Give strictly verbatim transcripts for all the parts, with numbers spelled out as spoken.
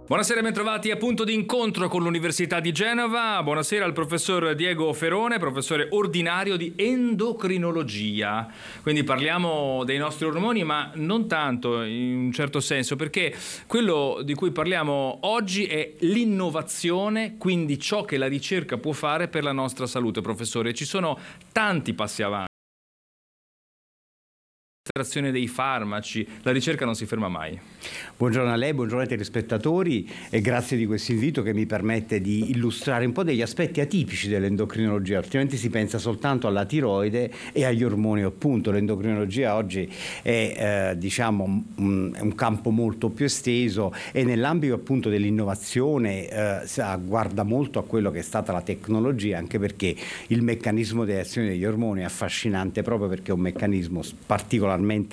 Buonasera e bentrovati a Punto di Incontro con l'Università di Genova. Buonasera al professor Diego Ferone, professore ordinario di endocrinologia. Quindi parliamo dei nostri ormoni, ma non tanto in un certo senso, perché quello di cui parliamo oggi è l'innovazione, quindi ciò che la ricerca può fare per la nostra salute, professore. Ci sono tanti passi avanti. Estrazione dei farmaci, la ricerca non si ferma mai. Buongiorno a lei, buongiorno ai telespettatori e grazie di questo invito che mi permette di illustrare un po' degli aspetti atipici dell'endocrinologia, altrimenti si pensa soltanto alla tiroide e agli ormoni. Appunto, l'endocrinologia oggi è eh, diciamo un, un campo molto più esteso e nell'ambito appunto dell'innovazione eh, guarda molto a quello che è stata la tecnologia, anche perché il meccanismo di azione degli ormoni è affascinante proprio perché è un meccanismo particolarmente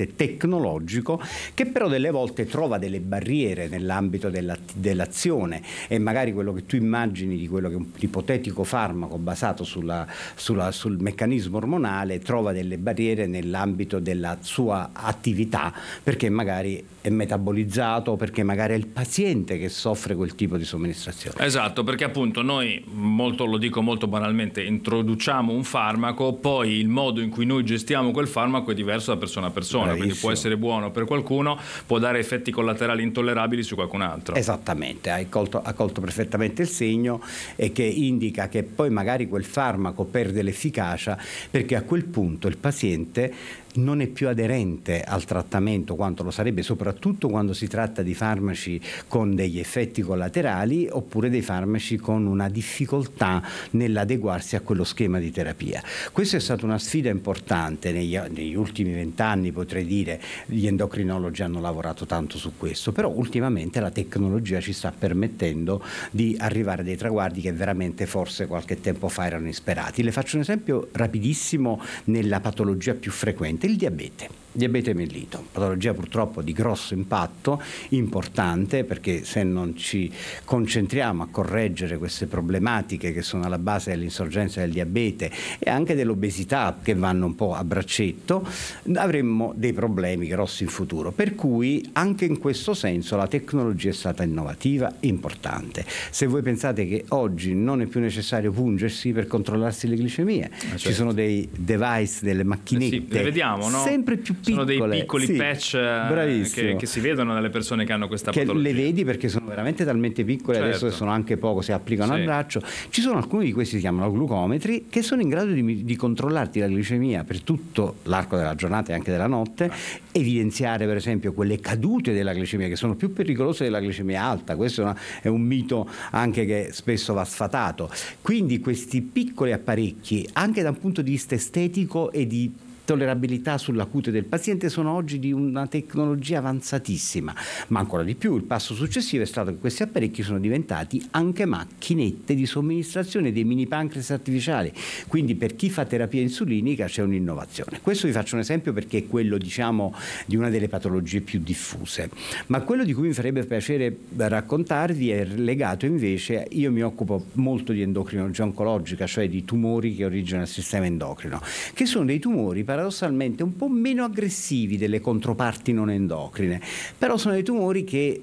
tecnologico che però delle volte trova delle barriere nell'ambito della, dell'azione e magari quello che tu immagini di quello che è un ipotetico farmaco basato sulla, sulla, sul meccanismo ormonale trova delle barriere nell'ambito della sua attività perché magari è metabolizzato o perché magari è il paziente che soffre quel tipo di somministrazione. Esatto, perché appunto noi, molto, lo dico molto banalmente, introduciamo un farmaco, poi il modo in cui noi gestiamo quel farmaco è diverso da persona a persona. Bravissimo. Quindi può essere buono per qualcuno, può dare effetti collaterali intollerabili su qualcun altro. Esattamente, hai colto, ha colto perfettamente il segno e che indica che poi magari quel farmaco perde l'efficacia perché a quel punto il paziente non è più aderente al trattamento quanto lo sarebbe, soprattutto quando si tratta di farmaci con degli effetti collaterali oppure dei farmaci con una difficoltà nell'adeguarsi a quello schema di terapia. Questa è stata una sfida importante negli, negli ultimi vent'anni, potrei dire. Gli endocrinologi hanno lavorato tanto su questo, però ultimamente la tecnologia ci sta permettendo di arrivare a dei traguardi che veramente forse qualche tempo fa erano insperati. Le faccio un esempio rapidissimo nella patologia più frequente: il diabete. Diabete mellito, patologia purtroppo di grosso impatto, importante, perché se non ci concentriamo a correggere queste problematiche che sono alla base dell'insorgenza del diabete e anche dell'obesità che vanno un po' a braccetto, avremmo dei problemi grossi in futuro. Per cui anche in questo senso la tecnologia è stata innovativa e importante. Se voi pensate che oggi non è più necessario pungersi per controllarsi le glicemie, ah, certo. Ci sono dei device, delle macchinette, eh sì, le vediamo, no? sempre più sono piccole, dei piccoli sì, patch che, che si vedono nelle persone che hanno questa che patologia. Le vedi perché sono veramente talmente piccole, certo. Adesso sono anche poco, si applicano sì. al braccio. Ci sono alcuni di questi, si chiamano glucometri, che sono in grado di, di controllarti la glicemia per tutto l'arco della giornata e anche della notte, ah. evidenziare per esempio quelle cadute della glicemia che sono più pericolose della glicemia alta. Questo è, una, è un mito anche che spesso va sfatato. Quindi questi piccoli apparecchi, anche da un punto di vista estetico e di tollerabilità sulla cute del paziente, sono oggi di una tecnologia avanzatissima, ma ancora di più il passo successivo è stato che questi apparecchi sono diventati anche macchinette di somministrazione dei mini pancreas artificiali, quindi per chi fa terapia insulinica c'è un'innovazione. Questo vi faccio un esempio perché è quello, diciamo, di una delle patologie più diffuse, ma quello di cui mi farebbe piacere raccontarvi è legato invece, io mi occupo molto di endocrinologia oncologica, cioè di tumori che originano il sistema endocrino, che sono dei tumori paradossalmente un po' meno aggressivi delle controparti non endocrine, però sono dei tumori che